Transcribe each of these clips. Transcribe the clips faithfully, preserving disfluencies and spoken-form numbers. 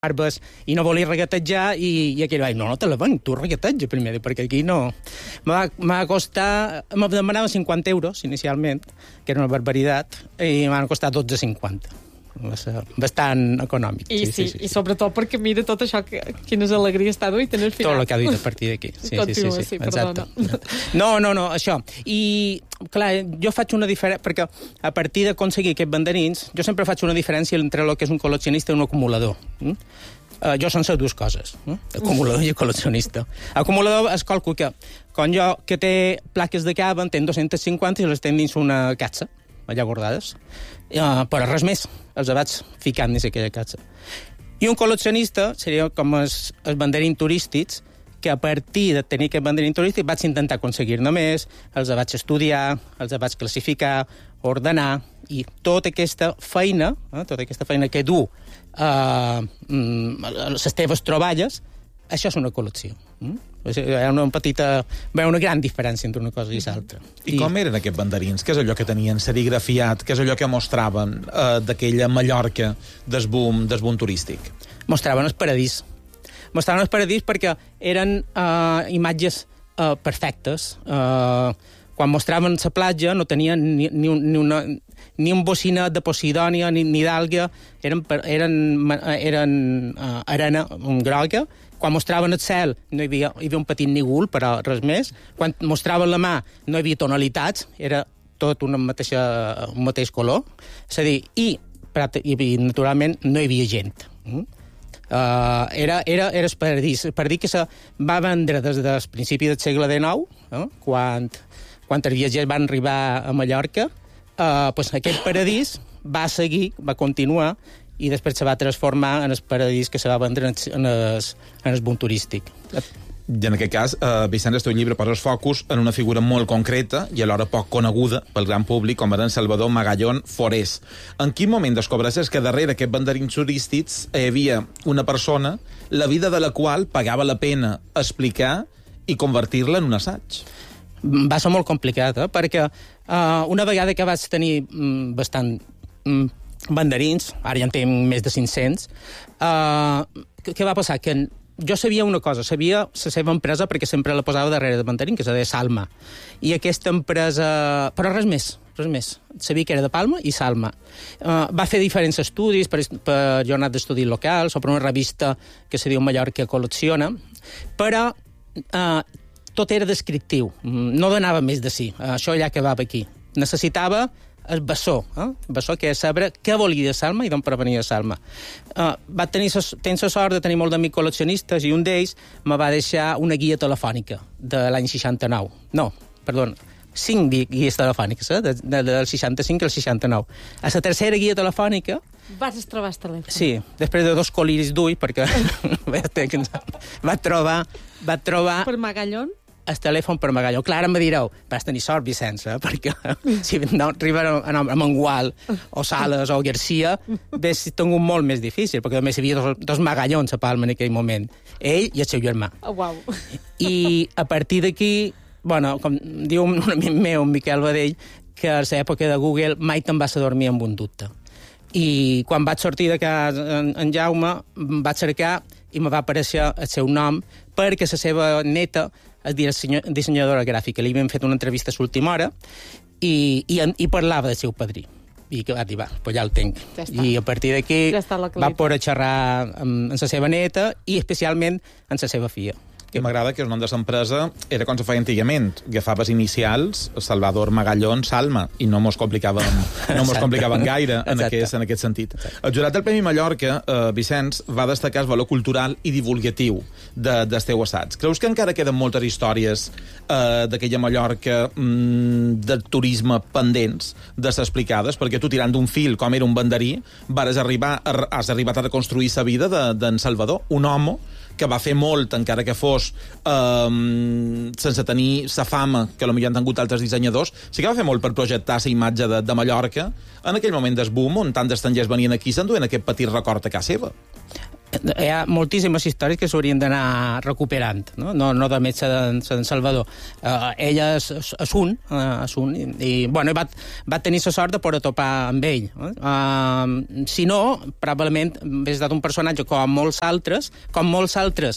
barbes i no volia regatejar i, i aquell va dir, no, no te la venc, tu regateja primer, perquè aquí no... M'ha va costar... Me demanava cinquanta euros, inicialment, que era una barbaritat, i m'han costat dotze cinquanta. Va ser bastant econòmic. I sí, sí, sí, sí, i sobretot perquè mira tot això, que, quines alegries t'ha duit en el final. Tot el que ha duit a partir d'aquí. Sí, Continua, sí, sí, sí, sí, perdona. No, no, no, això. I, clar, jo faig una diferència, perquè a partir d'aconseguir aquests banderins, jo sempre faig una diferència entre el que és un col·leccionista i un acumulador. Mm? Uh, jo són les dues coses, eh? Acumulador i col·leccionista. Acumulador es calcula que, quan jo, que té plaques de cava, en tenc dos-centes cinquanta i les tenc dins una catxa, allà guardades, uh, però res més, els vaig ficant dins aquella catxa. I un col·leccionista seria com els, els banderins turístics, que a partir de tenir aquest banderin turístic vaig intentar aconseguir-ne més, els vaig estudiar, els vaig classificar, ordenar, i tota aquesta feina, eh, tota aquesta feina que du uh, les teves troballes, això és una col·lecció. Mm? Hi ha una petita... Hi ha una gran diferència entre una cosa i l'altra. I, I com eren aquests banderins? Què és allò que tenien serigrafiat? Què és allò que mostraven eh, d'aquella Mallorca del boom, del boom turístic? Mostraven el paradís. Mostraven el paradís perquè eren uh, imatges uh, perfectes. Uh, quan mostraven la platja no tenien ni, ni, un, ni, una, ni un bocinet de Posidònia ni, ni d'àlguia, eren, eren, eren uh, arena groga. Quan mostraven el cel no hi havia, hi havia un petit nígol, però res més. Quan mostraven la mà no hi havia tonalitats, era tot una mateixa, un mateix color. És a dir, i, i naturalment no hi havia gent. Mm? Uh, era, era, era el paradís. El paradís que se va vendre des del principi del segle dinou, eh? quan, quan els viatgers van arribar a Mallorca, uh, pues aquest paradís va seguir, va continuar, i després se va transformar en el paradís que se va vendre en el, en el boom turístic. I en aquest cas, eh, Vicenç, el teu llibre posa el focus en una figura molt concreta i alhora poc coneguda pel gran públic, com era en Salvador Magallón Forés. En quin moment descobreixes que darrere aquests banderins turístics hi havia una persona, la vida de la qual pagava la pena explicar i convertir-la en un assaig? Va ser molt complicat, eh? perquè uh, una vegada que vaig tenir mm, bastant... Mm, banderins, ara ja en tinc més de cinc-cents, uh, què va passar? Que jo sabia una cosa, sabia la seva empresa perquè sempre la posava darrere de banderin, que és de Salma. I aquesta empresa... Però res més, res més. Sabia que era de Palma i Salma. Uh, va fer diferents estudis per, per jornades d'estudis locals o per una revista que se diu Mallorca Col·lecciona, però uh, tot era descriptiu, no donava més de si. Uh, això ja acabava aquí. Necessitava el bessó, eh? el bessó que és saber què volia de Salma i d'on provenia Salma. Uh, va tenir la sort de tenir molt d'amics col·leccionistes i un d'ells me va deixar una guia telefònica de l'any seixanta-nou. No, perdó, cinc guies telefòniques, eh? de, de, del seixanta-cinc al seixanta-nou. A la tercera guia telefònica... Vas trobar el telèfon. Sí, després de dos coliris d'ull, perquè va trobar... Va trobar... Per Magallón? El telèfon per Magalló. Clar, em direu, vas tenir sort, Vicenç, eh? perquè si no arriba a, a Mangual o Sales o Garcia, hauria tingut molt més difícil, perquè només hi havia dos, dos Magallons a Palma en aquell moment. Ell i el seu germà. Oh, wow. I a partir d'aquí, bueno, com diu un amic meu, Miquel Badell, que a l'època de Google mai te'n vas a dormir amb un dubte. I quan vaig sortir de casa en, en Jaume, vaig cercar i me va aparèixer el seu nom, perquè la seva neta és dissenyadora gràfica. Li havien fet una entrevista a l'última hora i, i, i parlava del seu padrí. I que va dir, va, pues ja el tinc. Ja I a partir d'aquí ja va poder xerrar amb, amb la seva neta i especialment amb la seva filla. Que m'agrada que el nom de l'empresa era com se feia antigament. Agafaves inicials, Salvador Magallón, Salma, i no mos complicaven, no mos complicaven gaire en aquest, en aquest sentit. Exacte. El jurat del Premi Mallorca, eh, Vicenç, va destacar el valor cultural i divulgatiu de, del teu assaig. Creus que encara queden moltes històries eh, d'aquella Mallorca mm, de turisme pendents de ser explicades? Perquè tu, tirant d'un fil com era un banderí, vas arribar, has arribat a reconstruir la vida d'en de, Salvador, un home que va fer molt, encara que fos eh, sense tenir la fama que potser han tingut altres dissenyadors, sí que va fer molt per projectar la imatge de, de Mallorca en aquell moment del boom, on tant d'estrangers venien aquí i s'enduen aquest petit record a casa seva. hi ha moltíssimes històries que s'haurien d'anar recuperant, no? No, no només de Sant Salvador. Uh, ella és, és un, uh, és un i, i bueno, va, va tenir la sort de poder topar amb ell. Uh, si no, probablement hauria estat un personatge com molts altres, com molts altres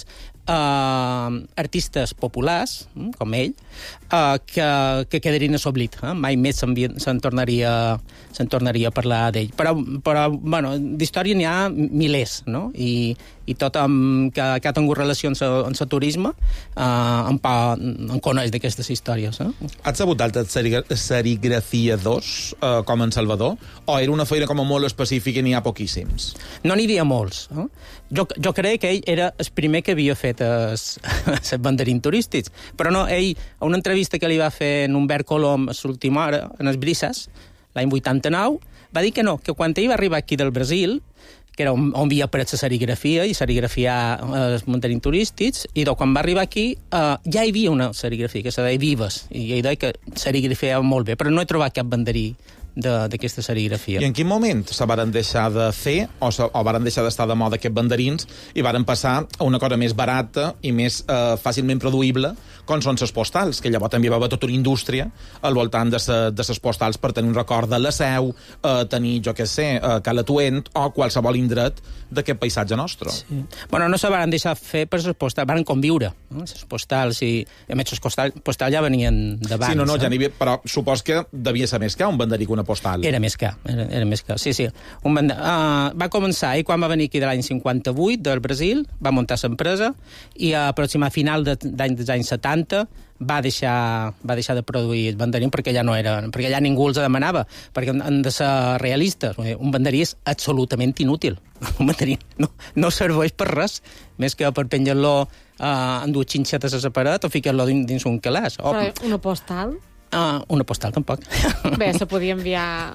uh, artistes populars, com ell, uh, que, que quedarien a l'oblit. Uh? Mai més se'n tornaria, se'n tornaria a parlar d'ell. Però, però bueno, d'història n'hi ha milers, no? I i tothom que, que ha tingut relacions amb el turisme eh, en, pa, en coneix d'aquestes històries. Eh? Has sabut d'altres serigrafiadors eh, com en Salvador? O era una feina com a molt específica i n'hi ha poquíssims? No n'hi havia molts. Eh? Jo, jo crec que ell era el primer que havia fet els banderins turístics. Però no, ell, a una entrevista que li va fer en Humbert Colom a l'última hora, en els Brises, l'any vuitanta-nou, va dir que no, que quan ell va arribar aquí del Brasil, que era on, on havia après la serigrafia i serigrafiar eh, els mandarins turístics, i quan va arribar aquí eh, ja hi havia una serigrafia que se deia Vives, i ell deia que serigrafiava molt bé, però no he trobat cap banderí d'aquesta serigrafia. I en quin moment se varen deixar de fer o, se, o varen deixar d'estar de moda aquests banderins i varen passar a una cosa més barata i més eh, fàcilment produïble, com són les postals, que llavors també va haver tota una indústria al voltant de les postals per tenir un record de la Seu, eh, tenir, jo què sé, eh, Calatuent o qualsevol indret d'aquest paisatge nostre. Sí. Bueno, no se varen deixar fer per les postals, varen conviure. No? Les postals, i a més, les postals, postals ja venien d'abans. Sí, no, no, eh? ja n'hi havia, però supos que devia ser més que un banderí que una postal. Era més car, era, era més car, sí, sí. Un band... uh, va començar, i quan va venir aquí de l'any cinquanta-vuit, del Brasil, va muntar l'empresa, i a aproximadament a final de, dels anys setanta va deixar, va deixar de produir banderín perquè ja no era, perquè ja ningú els demanava, perquè han de ser realistes. Un banderí és absolutament inútil. Un banderí no, no serveix per res, més que per penjar-lo uh, en dues xinxetes a la paret o ficar-lo dins, dins un calaix. O... Però una postal? Uh, una postal, tampoc. Bé, se podia enviar...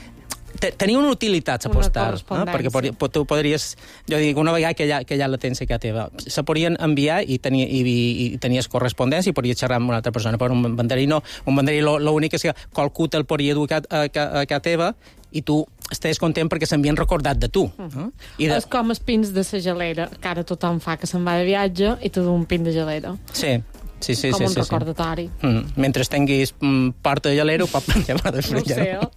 Tenia una utilitat, la postal, eh? Perquè pod tu podries... Jo dic, una vegada que ja, que ja la tens a casa teva, se podrien enviar i, tenia, i, i tenies correspondència i podries xerrar amb una altra persona, però un banderí no. Un banderí l'únic és que qualcú te'l podria dur a, a, a casa teva i tu estàs content perquè s'havien recordat de tu. Uh -huh. I de... És com els pins de la gelera, que ara tothom fa que se'n va de viatge i te du un pin de gelera. Sí. Sí, sí, com sí, un sí, recordatori. Sí. Mm. Mentre tinguis mm, porta de gelera, ho pot llevar de frella. No ho sé, eh?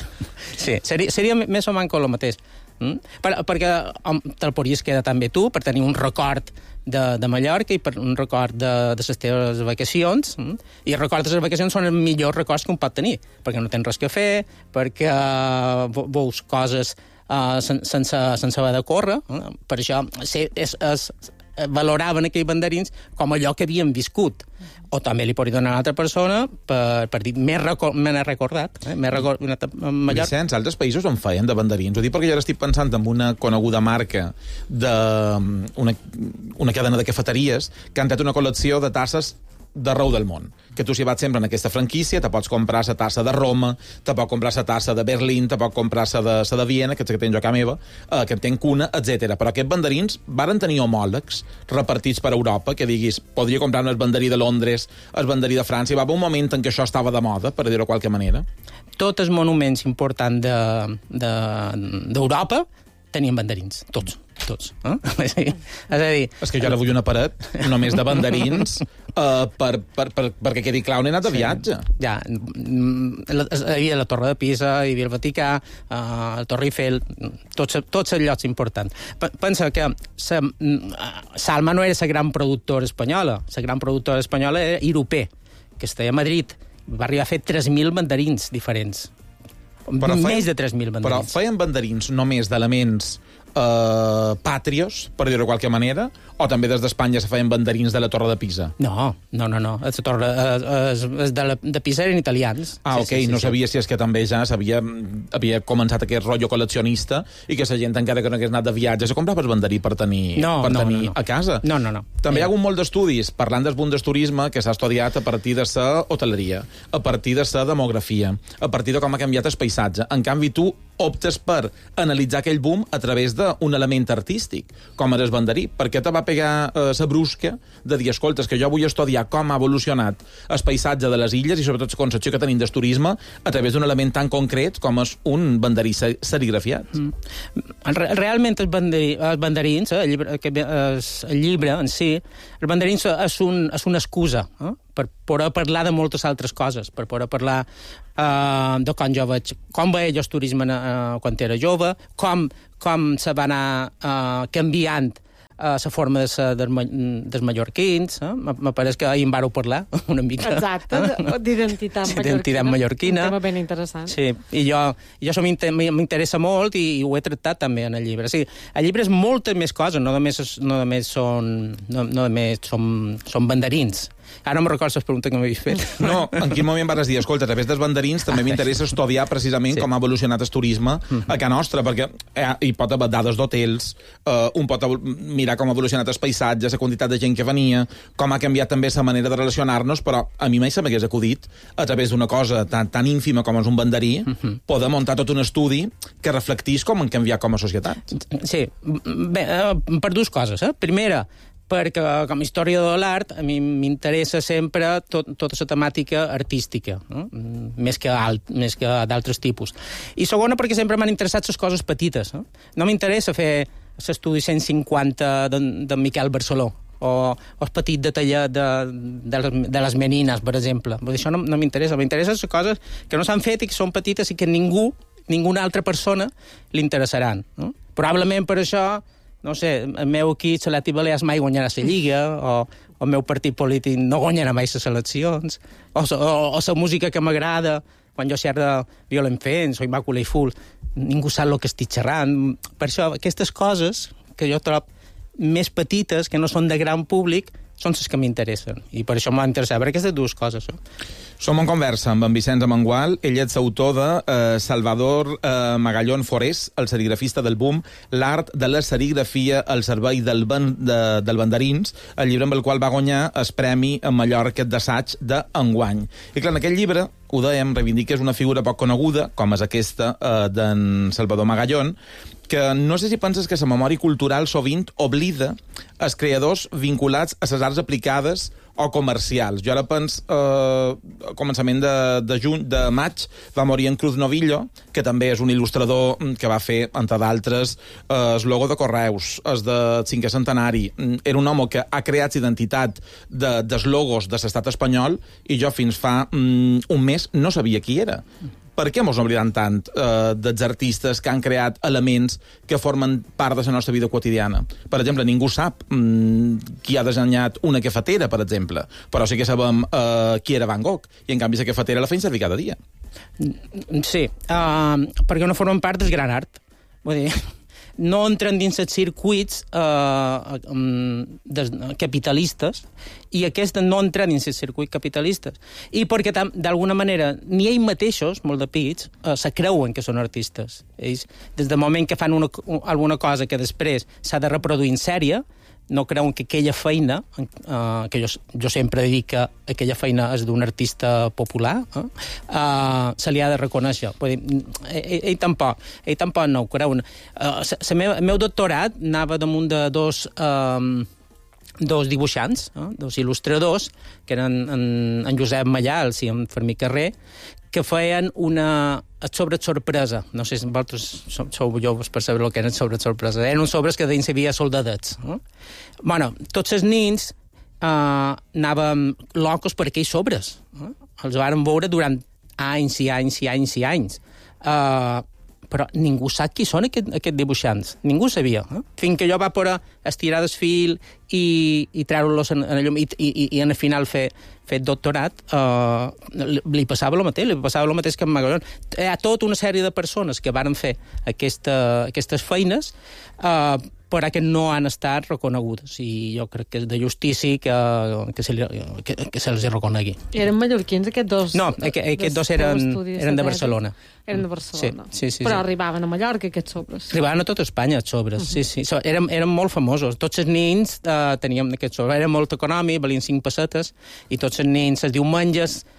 Sí, seria, seria més o manco el mateix. Mm? Per, perquè hom, te'l podries quedar també tu, per tenir un record de, de Mallorca i per un record de, de les teves vacacions. Mm? I els records de les vacacions són els millors records que un pot tenir, perquè no tens res a fer, perquè uh, veus coses uh, sen, sense, sense haver de córrer. Uh? Per això sí, és, és, valoraven aquells banderins com allò que havien viscut. O també li podria donar a una altra persona per, per dir, m'he record, recordat. Eh? M'he recordat Mallorca. Vicenç, altres països en feien de banderins. Ho dic perquè jo ara estic pensant en una coneguda marca de una, una cadena de cafeteries que han tret una col·lecció de tasses d'arreu del món. Que tu, si vas sempre en aquesta franquícia, te pots comprar la tassa de Roma, te pots comprar la tassa de Berlín, te pots comprar la de, la de Viena, que és que tenc jo a casa meva, eh, que tenc Cuna, etcètera. Però aquests banderins varen tenir homòlegs repartits per Europa, que diguis, podria comprar el banderí de Londres, el banderí de França, i va haver un moment en què això estava de moda, per dir-ho de qualque manera. Tots els monuments importants d'Europa de, de, tenien banderins, tots. tots. Eh? És a dir... És que jo ara vull una paret només de banderins uh, per, per, per, perquè quedi clar on he anat de viatge. Sí. Ja, hi havia la Torre de Pisa, hi havia el Vaticà, uh, el Torre Eiffel, tots, tots els llocs importants. Pensa que sa, Salma no era la gran productora espanyola, la gran productora espanyola era Irupé, que estava a Madrid, va arribar a fer tres mil banderins diferents. Però feien, més de tres mil banderins. Però feien banderins només d'elements Uh, pàtrios, per dir-ho de qualque manera, o també des d'Espanya se feien banderins de la Torre de Pisa? No, no, no, no. La torre es, es de, la, de Pisa eren italians. Ah, sí, ok, sí, sí, no sí. sabia si és que també ja s'havia havia començat aquest rotllo col·leccionista i que la gent, encara que no hagués anat de viatge, se comprava el banderí per tenir, no, per no, tenir no, no. a casa. No, no, no. També eh. hi ha hagut molt d'estudis parlant del bundesturisme que s'ha estudiat a partir de la hoteleria, a partir de la demografia, a partir de com ha canviat el paisatge. En canvi, tu optes per analitzar aquell boom a través de era un element artístic, com era el banderí. Per què te va pegar la eh, brusca de dir, escolta, que jo vull estudiar com ha evolucionat el paisatge de les illes i sobretot la concepció que tenim del turisme a través d'un element tan concret com és un banderí serigrafiat. Mm. Realment els, banderí, els banderins, eh, el, llibre, el llibre en si, els banderins és, un, és una excusa eh, per poder parlar de moltes altres coses, per poder parlar eh, de com jo veig, com veia jo el turisme eh, quan era jove, com, com se va anar eh, canviant la uh, forma de ser dels, dels mallorquins. Eh? Me pareix que ahir en vàreu parlar una mica. Exacte, eh? d'identitat mallorquina. D'identitat mallorquina. Un tema ben interessant. Sí, i jo, jo això m'interessa molt i, i ho he tractat també en el llibre. Sí, el llibre és moltes més coses, no només, no només, són, no, no només són, són banderins. Ara no me'n recordo les preguntes que m'havies fet. No, en quin moment vas dir, escolta, a través dels banderins també m'interessa estudiar precisament sí. com ha evolucionat el turisme a casa nostra, perquè eh, hi pot haver dades d'hotels, eh, un pot mirar com ha evolucionat el paisatge, la quantitat de gent que venia, com ha canviat també la manera de relacionar-nos, però a mi mai se m'hagués acudit, a través d'una cosa tan, tan ínfima com és un banderí, uh -huh. poder muntar tot un estudi que reflectís com han canviat com a societat. Sí, bé, eh, per dues coses. Eh? Primera, perquè com a història de l'art a mi m'interessa sempre tot, tota la temàtica artística, no? més que, alt, més que d'altres tipus. I segona, perquè sempre m'han interessat les coses petites. No, no m'interessa fer l'estudi cent cinquanta de, de Miquel Barceló, o, o el petit detallet de, de, les, de les menines, per exemple. Això no, no m'interessa. M'interessen les coses que no s'han fet i que són petites i que ningú, ninguna altra persona li interessaran. No? Probablement per això, no sé, el meu equip, l'Atlètic Balears, mai guanyarà la Lliga, o, o el meu partit polític no guanyarà mai les eleccions, o, o, o la música que m'agrada, quan jo xerro Violent Femmes o Immaculate Full, ningú sap el que estic xerrant. Per això, aquestes coses que jo trobo més petites, que no són de gran públic, són les que m'interessen. I per això m'ha interessat, per aquestes dues coses. Eh? Som en conversa amb en Vicenç Amengual. Ell és autor de eh, Salvador eh, Magallón Forés, el serigrafista del boom, l'art de la serigrafia al servei del, ban, de, del banderins, el llibre amb el qual va guanyar el premi a Mallorca d'assaig d'enguany. I clar, en aquest llibre, ho dèiem, reivindica és una figura poc coneguda, com és aquesta eh, d'en Salvador Magallón, que no sé si penses que la memòria cultural sovint oblida els creadors vinculats a les arts aplicades o comercials. Jo ara penso, eh, al començament de, de, juny, de maig, va morir en Cruz Novillo, que també és un il·lustrador que va fer, entre d'altres, eh, el logo de Correus, el de cinquè centenari. Era un home que ha creat identitat de, dels logos de l'estat espanyol i jo fins fa mm, un mes no sabia qui era. Per què mos n'oblidem tant eh, dels artistes que han creat elements que formen part de la nostra vida quotidiana? Per exemple, ningú sap mm, qui ha dissenyat una cafetera, per exemple, però sí que sabem eh, qui era Van Gogh, i en canvi la cafetera la feien servir cada dia. Sí, uh, perquè no formen part del gran art. Vull dir, no entren dins els circuits eh, des, capitalistes, i aquests no entren dins els circuits capitalistes. I perquè d'alguna manera ni ells mateixos, molt de pits, eh, se creuen que són artistes. Ells, des del moment que fan una, alguna cosa que després s'ha de reproduir en sèrie, no creuen que aquella feina, eh, que jo, jo sempre dic que aquella feina és d'un artista popular, eh, eh, se li ha de reconèixer. Vull dir, ell, ell tampoc, ell tampoc no ho creuen. Eh, el meu, meu doctorat anava damunt de dos... Eh, dos dibuixants, eh, dos il·lustradors, que eren en, en Josep Mallals i en Fermí Carrer, que feien una sobre sorpresa. No sé si vosaltres sou joves per saber el que eren sobre sorpresa. Eren uns sobres que dins hi havia soldadets. Eh? Bueno, tots els nins eh, anàvem locos per aquells sobres. Eh? Els vàrem veure durant anys i anys i anys i anys. Eh, però ningú sap qui són aquests aquest dibuixants. Ningú sabia. Eh? Fins que jo va poder estirar el fil i, i treure-los en, en llum i, i, i en el final fer, fer doctorat, eh, li, li passava el mateix, li passava el mateix que en Magallón. Hi ha tota una sèrie de persones que varen fer aquesta, aquestes feines, eh, però que no han estat reconegudes, i jo crec que és de justícia que, que, se, li, que, que se'ls reconegui. Eren mallorquins aquests dos? No, aqu aquests dos eren, eren de Barcelona. Eren de Barcelona. Sí, sí, sí, però sí. arribaven a Mallorca, aquests sobres. Arribaven a tot Espanya, els sobres, uh -huh. sí, sí. So, eren, eren molt famosos. Tots els nins eh, teníem aquests sobres. Era molt econòmic, valien cinc pessetes, i tots els nins, els diumenges,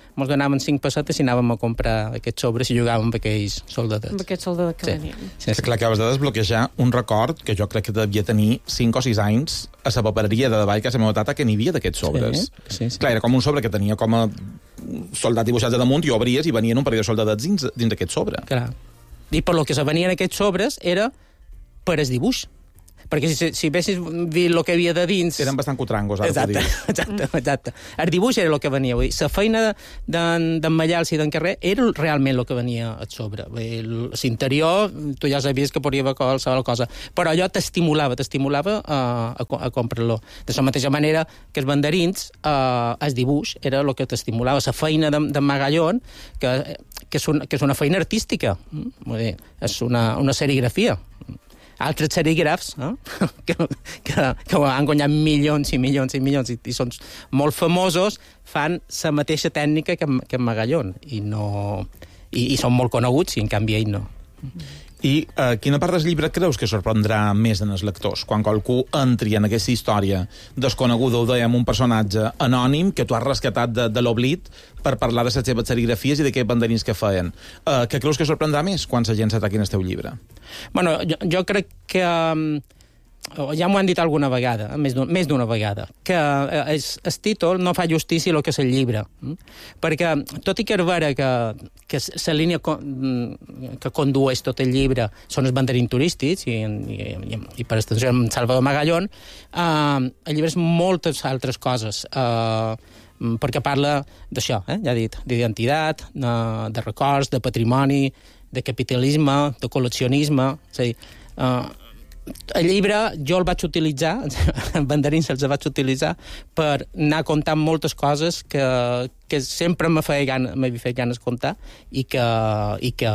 ens donaven cinc pessetes i anàvem a comprar aquests sobres i jugàvem amb aquells soldadets. Amb aquests soldadets que venien. Sí, sí. Clar, acabes de desbloquejar un record que jo crec que devia tenir cinc o sis anys a la papereria de davall de casa meva tata que n'hi havia d'aquests sobres. Sí, sí, sí. Clar, era com un sobre que tenia com a soldat dibuixats a damunt i obries i venien un parell de soldadets dins, dins d'aquest sobre. Clar. I per lo que se venien aquests sobres era per el dibuix. Perquè si, si vessis vist el que havia de dins... Eren bastant cutrangos, ara exacte, exacte, exacte. El dibuix era el que venia. Vull dir, la feina d'en Mallals i d'en Carrer era realment el que venia a sobre. L'interior, tu ja sabies que podria haver qualsevol cosa. Però allò t'estimulava, t'estimulava a, a, a comprar-lo. De la mateixa manera que els mandarins, eh, el dibuix era el que t'estimulava. La feina d'en de Magallón, que, que, és una, que és una feina artística. Vull dir, és una, una serigrafia. Altres serigrafs eh? que, que, que han guanyat milions i milions i milions i, i són molt famosos, fan la mateixa tècnica que, que en Magallón i, no, i, i són molt coneguts i en canvi ell no. I uh, quina part del llibre creus que sorprendrà més en els lectors? Quan qualcú entri en aquesta història desconeguda, ho dèiem, un personatge anònim que tu has rescatat de, de l'oblit per parlar de les seves serigrafies i d'aquests banderins que feien. Uh, què creus que sorprendrà més quan la gent s'ataqui en el teu llibre? Bueno, jo, jo crec que... Um, ja m'ho han dit alguna vegada, més d'una vegada, que el, el títol no fa justícia al que és el llibre. Perquè, tot i que és vera que, que la línia que condueix tot el llibre són els banderins turístics i, i, i, i per extensió en Salvador Magallón, eh, el llibre és moltes altres coses. Eh, perquè parla d'això, eh, ja he dit, d'identitat, de, de records, de patrimoni, de capitalisme, de col·leccionisme, és a dir, eh, el llibre jo el vaig utilitzar, en Banderins els vaig utilitzar per anar contant moltes coses que, que sempre m'ha fet ganes, fet ganes contar i que, i que,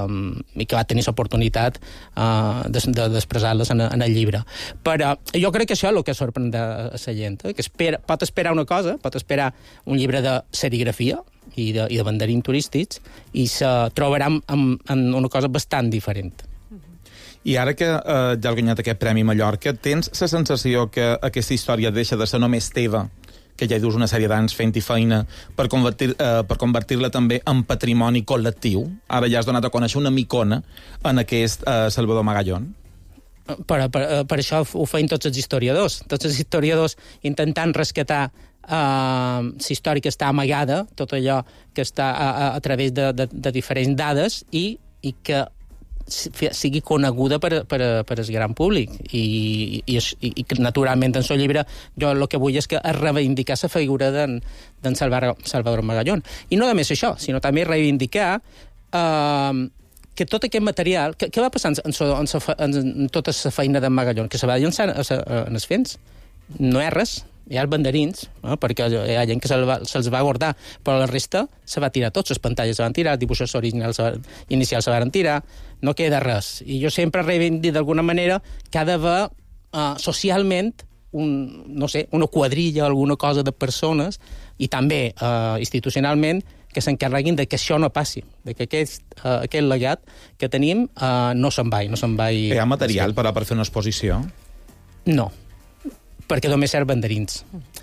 i que va tenir l'oportunitat uh, d'expressar-les en, en el llibre. Però jo crec que això és el que sorprendrà a la gent, eh? Que espera, pot esperar una cosa, pot esperar un llibre de serigrafia i de, i de banderins turístics i se trobaran en, en una cosa bastant diferent. I ara que eh, ja has guanyat aquest Premi Mallorca, tens la sensació que aquesta història deixa de ser només teva, que ja hi dus una sèrie d'anys fent-hi feina, per convertir, eh, per convertir-la també en patrimoni col·lectiu? Ara ja has donat a conèixer una micona en aquest eh, Salvador Magallón? Per, per, per això ho feien tots els historiadors. Tots els historiadors intentant rescatar eh, la història que està amagada, tot allò que està a, a, a través de, de, de diferents dades i, i que sigui coneguda per, per, per el gran públic i, i, i, i naturalment en el llibre jo el que vull és que es reivindicar la figura d'en, d'en Salvador, Salvador Magallón i no només això, sinó també reivindicar eh, que tot aquest material què va passar en, en, en, en, en tota la feina d'en Magallón, que se va llançar en els fents, no hi ha res, hi ha els banderins, eh, perquè hi ha gent que se'ls va, se va guardar, però la resta se va tirar tots, les pantalles se van tirar, els dibuixos originals inicials se van tirar, no queda res. I jo sempre reivindico d'alguna manera que ha d'haver uh, socialment un, no sé, una quadrilla, alguna cosa de persones, i també uh, institucionalment, que s'encarreguin de que això no passi, de que aquest, uh, aquest legat que tenim uh, no se'n vai, no se'n vai... Hi ha material per, per fer una exposició? No, perquè només ser banderins.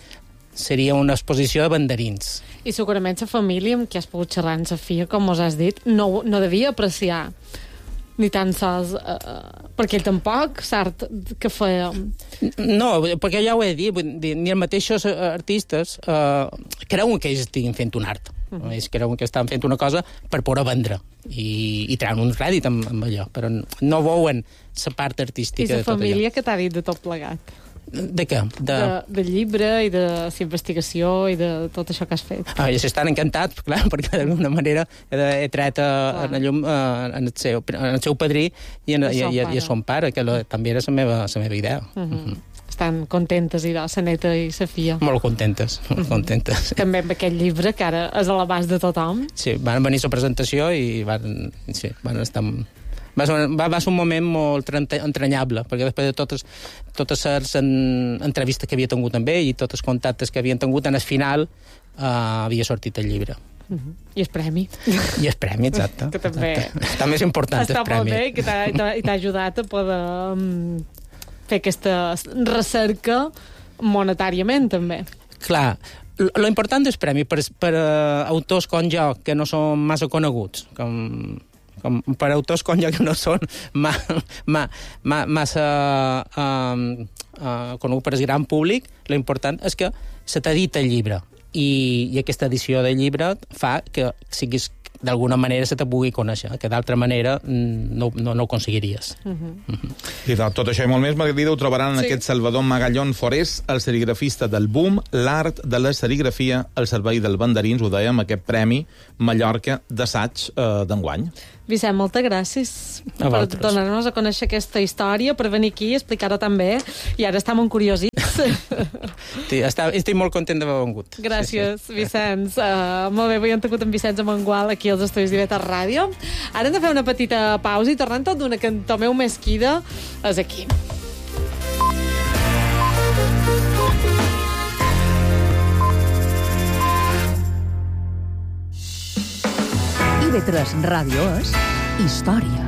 Seria una exposició de banderins. I segurament la família amb qui has pogut xerrar en la filla, com us has dit, no, no devia apreciar ni tan sols, eh, perquè ell tampoc, cert, que feia... No, perquè ja ho he dit, ni els mateixos artistes eh, creuen que ells estiguin fent un art. Uh -huh. Ells creuen que estan fent una cosa per poder vendre i, i treure un rèdit amb, amb allò, però no veuen la part artística de tot allò. I la família que t'ha dit de tot plegat? De què? De... De, de llibre i de la investigació i de tot això que has fet. Ah, ells estan encantats, clar, perquè d'alguna manera he tret a, a llum a, en, el seu, en el seu padrí i, en, i, i, i a son pare, que lo, també era la meva, la meva idea. Uh -huh. Uh -huh. Estan contentes, i la neta i la filla. Molt contentes, molt contentes. També amb aquest llibre, que ara és a l'abast de tothom. Sí, van venir a la presentació i van, sí, van estar... Va ser, va, va ser un moment molt entranyable, perquè després de totes, totes les en, entrevistes que havia tingut amb ell i tots els contactes que havien tingut, en el final uh, havia sortit el llibre. Uh -huh. I el premi. I el premi, exacte. Que també... Exacte. Està més important Està el premi. Està molt bé, que t'ha ajudat a poder um, fer aquesta recerca monetàriament, també. Clar, Lo important és premi per, per uh, autors com jo, que no són massa coneguts, com, com per autors com jo, que no són ma, ma, ma, massa uh, uh, coneguts per el gran públic. Lo important és que se t'edita el llibre, i, i aquesta edició del llibre fa que siguis d'alguna manera se te pugui conèixer, que d'altra manera no, no, no ho aconseguiries. Uh -huh. Uh -huh. I de tot això i molt més, Margarida, ho trobaran en Sí. aquest Salvador Magallón Forés, el serigrafista del boom, l'art de la serigrafia al servei del Banderins, ho dèiem, aquest Premi Mallorca d'assaig eh, d'enguany. Vicent, moltes gràcies A per vosaltres. donar-nos a conèixer aquesta història, per venir aquí i explicar-ho tan bé. I ara estem curiosits. Sí, està, estic molt content d'haver vengut. Gràcies, sí, sí. Vicenç. Uh, molt bé, avui hem tingut en Vicenç Amengual aquí als estudis d'I V tres Ràdio. Ara hem de fer una petita pausa i tornant tot d'una cantó meu mesquida és aquí. I V tres Ràdio és història.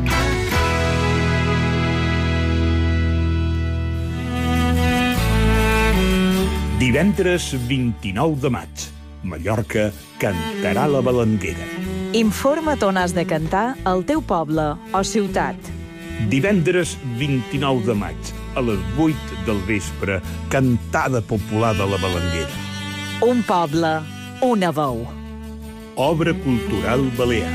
Divendres vint-i-nou de maig, Mallorca cantarà la Balanguera. Informa't on has de cantar al teu poble o ciutat. Divendres vint-i-nou de maig, a les vuit del vespre, cantada popular de la Balanguera. Un poble, una veu. Obra cultural balear.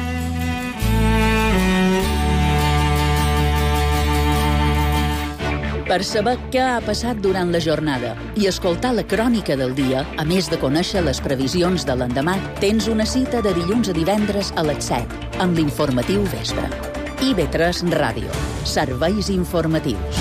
Per saber què ha passat durant la jornada i escoltar la crònica del dia, a més de conèixer les previsions de l'endemà, tens una cita de dilluns a divendres a les set, amb l'informatiu vespre. I V tres Ràdio. Serveis informatius.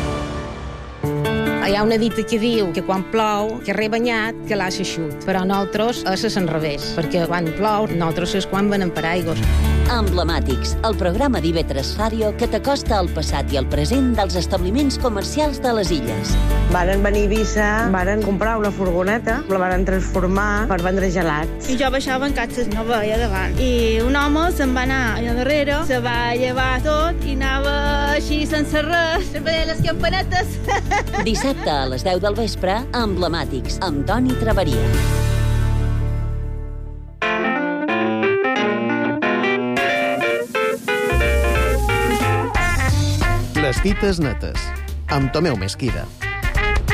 Hi ha una dita que diu que quan plou, que rebanyat, que l'ha eixut. Però nosaltres és a l'enrevés, perquè quan plou, nosaltres és quan venen per aigües. Emblemàtics, el programa d'I V tres Ràdio que t'acosta al passat i al present dels establiments comercials de les illes. Varen venir a Eivissa, varen comprar una furgoneta, la varen transformar per vendre gelats. I jo baixava en catxes, no veia davant. I un home se'n va anar allà darrere, se va llevar tot i anava així sense res, sempre les campanetes. Dissabte a les deu del vespre, Emblemàtics, amb Toni Traveria. Les dites netes, amb Tomeu Mesquida.